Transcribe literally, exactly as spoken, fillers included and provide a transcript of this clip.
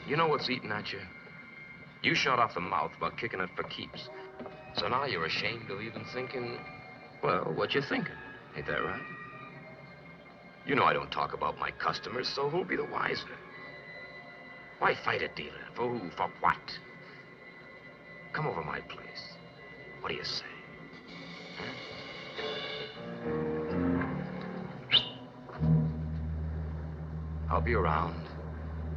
You know what's eating at you? You shot off the mouth about kicking it for keeps. So now you're ashamed of even thinking, well, what you thinking. Ain't that right? You know I don't talk about my customers, so who'll be the wiser? Why fight a dealer? For who? For what? Come over my place. What do you say? Huh? I'll be around.